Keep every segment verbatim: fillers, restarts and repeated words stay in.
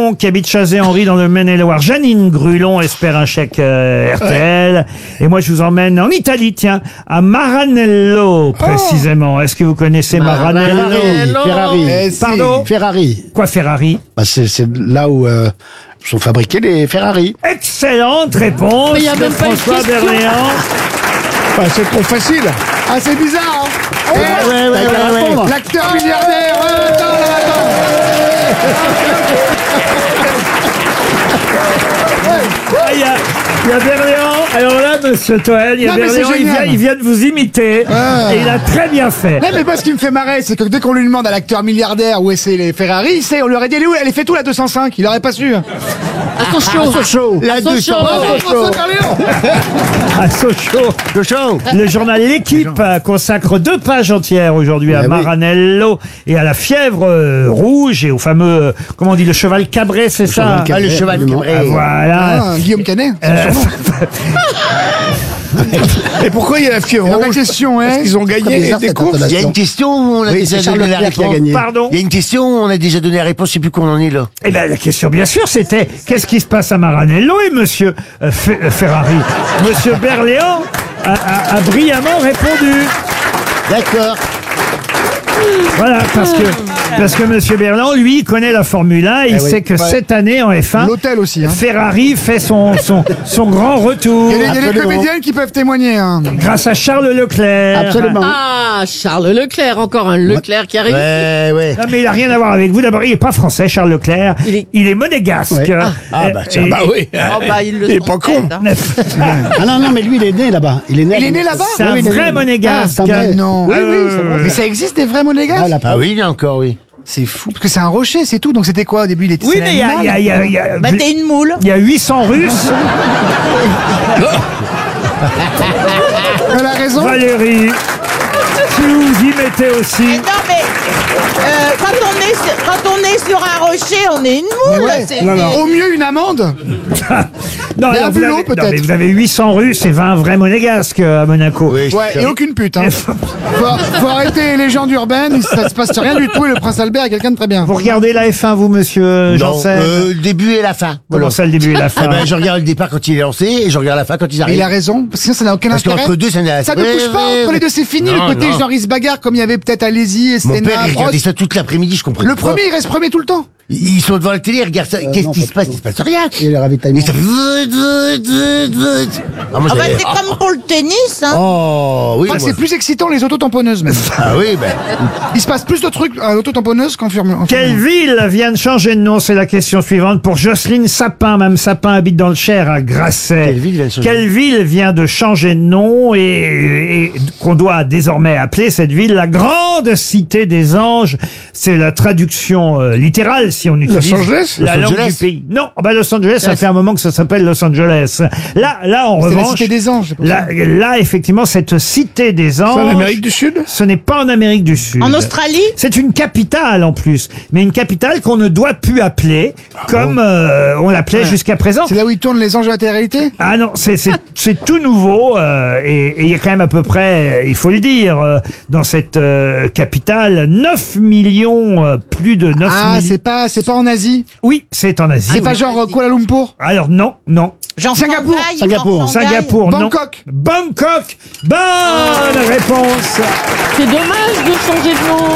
Grulon qui habite Chazé-Henri dans le Maine-et-Loire. Janine Grulon espère un chèque euh, R T L. Et moi, je vous emmène en Italie, tiens, à Maranello, précisément. Est-ce que vous connaissez Maranello? Ferrari. Eh, si. Pardon? Ferrari. Quoi, Ferrari? Bah, c'est c'est là où euh, sont fabriqués les Ferrari. Excellente réponse Mais il y a de même pas une François question. Berléand. Bah, c'est trop facile. Ah, c'est bizarre, hein. Ouais, ouais, ouais, ouais, ouais. L'acteur milliardaire. Ouais, attends, là, Ah, Il y a, il y a Berléand. Alors là, monsieur Toen, il y a Non, mais c'est Berléand, il génial. vient, il vient de vous imiter. Ah. Et il a très bien fait. Non, mais pas ce qui me fait marrer, c'est que dès qu'on lui demande à l'acteur milliardaire où est c'est les Ferrari, il sait, on lui aurait dit, elle est où? Elle est fait tout la deux cent cinq, il aurait pas su. Attention. Sochaux. La deux cents. François Berléand. À Sochaux. Sochaux. Le journal L'équipe euh, consacre deux pages entières aujourd'hui à Eh oui. Maranello et à la fièvre euh, rouge et au fameux, euh, comment on dit, le cheval cabré, c'est ça? Ah, le cheval cabré. Ah, voilà. Ah, Guillaume Canet. Euh, Et pourquoi il y a la fièvre La rouge? question Parce est. qu'ils ont gagné bizarre, des cette courses. intonation. Il y a une question où on a Oui, déjà c'est Charles donné la Leclerc qui a réponse. gagné. Pardon? Il y a une question où on a déjà donné la réponse, je sais plus qu'on en est là. Eh bien, la question, bien sûr, c'était qu'est-ce qui se passe à Maranello? Et monsieur euh, Fe- euh, Ferrari, monsieur Berléand a, a- a brillamment répondu. D'accord. Voilà, parce que, parce que monsieur Berléand, lui, connaît la Formule un. Il Eh oui. sait que Ouais. cette année, en F un, L'hôtel aussi, hein. Ferrari fait son, son, son grand retour Il y a des- il y a des Absolument. comédiennes qui peuvent témoigner, hein. grâce à Charles Leclerc. Absolument. Ah, Charles Leclerc, encore un Leclerc qui arrive. Ouais, ouais. Non, mais il n'a rien à voir avec vous. D'abord, il n'est pas français, Charles Leclerc. Il est- monégasque. Ouais. Euh, Ah, bah, tiens, et- Bah oui. Oh, bah, il le Il est sont pas con. peut-être, hein. Ah non, non, mais lui, il est né là-bas. Il est né, Il est né là-bas? C'est un Oui, il est vrai né. monégasque. Ah, c'est un vrai. Non. Oui, oui, Euh, c'est vrai. Mais ça existe des vrais monégasques? Ah, la Ah oui, il y a encore, oui. C'est fou, parce que c'est un rocher, c'est tout. Donc c'était quoi au début? Il était Oui, c'est mais il y a, l'animal. il y a- il y a- il y a- Bah, t'es une moule. il y a huit cents Russes. Elle a raison. Valérie, si vous vous y mettez aussi. Mais non, mais euh, quand, on est sur, quand on est sur un rocher, on est une moule. Ouais. c'est- Non, non. c'est- Au mieux une amende. Non, Il y a alors, un vous, bulot, avez, non, peut-être. mais vous avez huit cents Russes et vingt vrais monégasques euh, à Monaco. Oui, Ouais, et aucune pute. Hein. faut, faut arrêter les légendes urbaines, ça se passe rien du tout et le prince Albert est quelqu'un de très bien. Vous regardez la F un, vous, monsieur Non, Janssen? euh, le début et la fin. Comment Voilà. ça, le début et la fin? Ah ben, je regarde le départ quand il est lancé et je regarde la fin quand ils Mais arrivent. il a raison, parce que sinon ça n'a aucun Parce intérêt. qu'entre deux, ça n'a- Ça ne Ouais, touche pas, ouais, entre les ouais. deux c'est fini, Non, le côté non. genre il se bagarre comme il y avait peut-être à Lézy et Mon Stena, père, il Brock. regardait ça toute l'après-midi, je comprends Le premier il reste premier tout le temps. Ils sont devant la télé, ils regardent ça. Qu'est-ce non, qui pas se passe? tout. Il se passe rien. Il est ravitaillement. Et ça fait... vut, vut, vut, vut. Ah, moi, Ah bah, j'avais- c'est comme pour le tennis. Hein. Oh, oui. Enfin, moi- c'est plus excitant les autotamponneuses même. Ah oui, ben. Il se passe plus de trucs à l'autotamponneuse qu'en Formule un. Quelle ville vient de changer de nom? C'est la question suivante pour Jocelyne Sapin. Mme Sapin habite dans le Cher à Grasset. Quelle ville vient de changer Quelle ville vient de changer de nom et, et qu'on doit désormais appeler cette ville la Grande Cité des Anges? C'est la traduction euh, littérale si on utilise Angeles la Los langue Angeles du pays. Non, bah Los Angeles, ça fait un moment que ça s'appelle Los Angeles. Là, là en C'est la revanche, cité des anges. c'est pour là, ça. là, effectivement, cette Cité des C'est en Anges, Amérique du Sud? ce n'est pas en Amérique du Sud. En Australie. C'est une capitale en plus, mais une capitale qu'on ne doit plus appeler comme euh, on l'appelait jusqu'à présent. C'est là où ils tournent les anges de la télé-réalité. Ah non, c'est c'est c'est tout nouveau euh, et et il y a quand même à peu près, il faut le dire, euh, dans cette euh, capitale, neuf millions, euh, plus de neuf Ah, millions. c'est pas, c'est pas en Asie. Oui, c'est en Asie. C'est oui. pas genre euh, Kuala Lumpur. Alors non, non. Jean Singapour. Shanghai, Singapour. Jean Shanghai. Singapour, non. Bangkok. Bangkok. Bonne réponse. C'est dommage de changer de nom.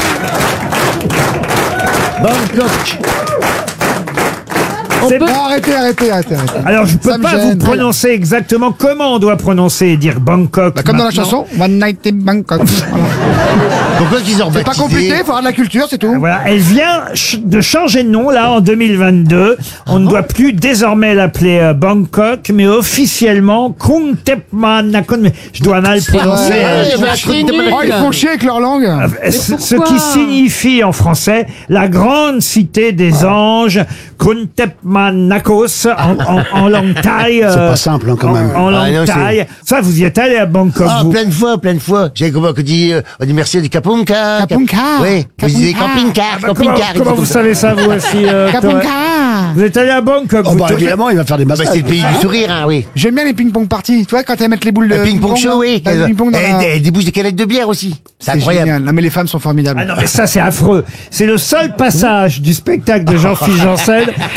Bangkok. C'est- Non, arrêtez, arrêtez, arrêtez, arrêtez. Alors je peux Ça me pas gêne. vous prononcer exactement comment on doit prononcer et dire Bangkok. Bah, comme dans la maintenant. chanson, One Night in Bangkok. Voilà. Pourquoi qu'ils ont C'est pas rebaptisé compliqué, faut avoir de la culture, c'est tout. Voilà, elle vient ch- de changer de nom là en deux mille vingt-deux. On ne doit plus désormais l'appeler euh, Bangkok, mais officiellement Krung Thep Man Nakhon. Mais je dois mal prononcer. Ouais, hein. Eh ben, c'est nul. Oh, ils font chier avec leur langue. Euh, Ce, ce pourquoi qui signifie en français la grande cité des anges, Krung Thep Man Nakos en, en, en langue thaï. C'est euh, pas simple hein, quand même. En Ah, langue non, c'est- thaï. Ça, vous y êtes allé à Bangkok, Ah, vous? plein de fois, plein de fois. J'ai comment on dit, euh, on dit merci à du Kapunka. Kapunka. Oui, vous disiez Kapunka. camping-car, Bah, comment camping-car. comment vous savez ça, vous aussi euh, Kapunka. Thomas Vous êtes allé à Bangkok Oh vous, bah Thomas évidemment, il va faire des Bah, massages. c'est le pays du sourire, hein, oui. J'aime bien les ping-pong parties. Tu vois, quand elles mettent les boules de Le ping-pong show, là, oui. t'as le ping-pong dans Et la- des- des bouches de canettes de bière aussi. C'est C'est incroyable. génial. Non, mais les femmes sont formidables. Ah non, mais ça, c'est affreux. C'est le seul passage du spectacle de Jean-Philippe Janssen